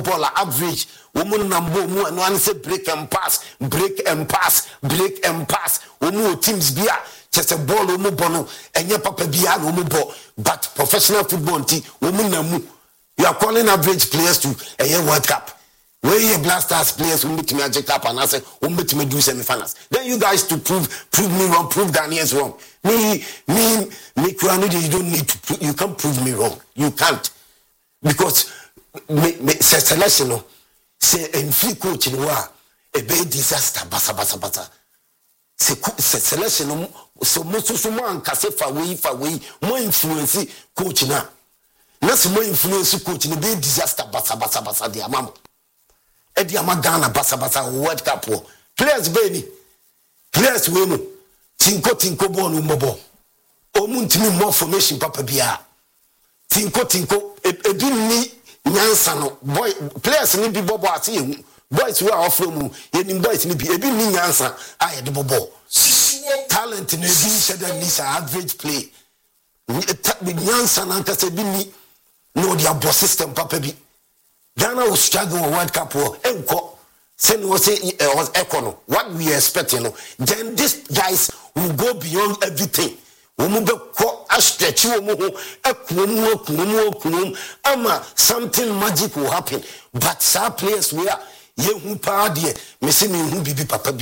ball average. Woman number one no say break and pass. Woman teams bia just a ball woman bono and your papa bia woman ball. But professional football team woman namu. You are calling average players to a year World Cup. Where you Blasters players will meet me at Cup and I say, won't meet me do semi-finals. Then you guys to prove me wrong, prove Ghanaians wrong. Me, you don't need to prove, you can't prove me wrong. You can't. Because say selection, say in free coach in war, a big disaster, basa. Say selection, so most of man can say far away, more influence coach now. Let's more influence coach in a big disaster, basa, the amount. Edi amagana basa World Cup players beni players wenu tinko bonu mobo omuntimi more formation papa bia tinko ebi ni nyansa no boy players ni bi bobo ase ehu boys we are from mu yenim boys ni bi ebi ni nyansa aye de bobo talent ni ebi sheda ni sa average play nyansa na nkasa bi ni no dia boss system papa bi Ghana was struggling with World Cup war. Saying was econo. What we expect, then these guys will go beyond everything. Something magic will happen. But some players were ye who party, missing who be papa.